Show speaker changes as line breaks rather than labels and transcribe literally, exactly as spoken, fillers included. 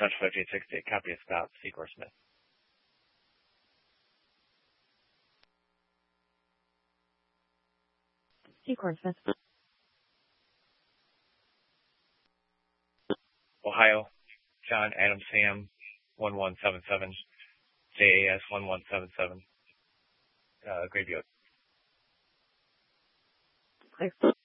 Central fifty-eight sixty, copy of Scott, Secor Smith.
Secor Smith.
Ohio, John Adam Sam, one one seven seven, J A S one one seven seven, uh, Graveyard.
Clear.